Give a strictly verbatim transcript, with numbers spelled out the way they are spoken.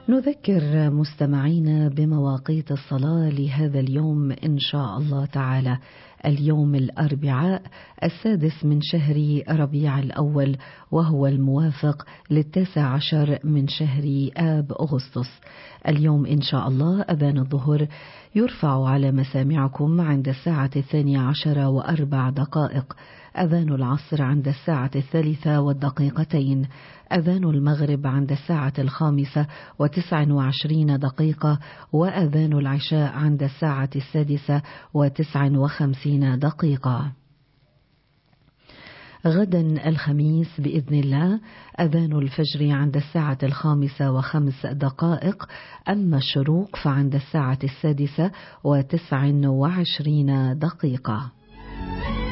نذكر مستمعينا بمواقيت الصلاة لهذا اليوم إن شاء الله تعالى. اليوم الأربعاء السادس من شهر ربيع الأول، وهو الموافق للتاسع عشر من شهر آب أغسطس. اليوم إن شاء الله أذان الظهر يرفع على مسامعكم عند الساعة الثانية عشر وأربع دقائق، أذان العصر عند الساعة الثالثة والدقيقتين، أذان المغرب عند الساعة الخامسة وتسع وعشرين دقيقة، وأذان العشاء عند الساعة السادسة وتسع وخمسين دقيقة. غدا الخميس بإذن الله أذان الفجر عند الساعة الخامسة وخمس دقائق، أما الشروق فعند الساعة السادسة وتسع وعشرين دقيقة.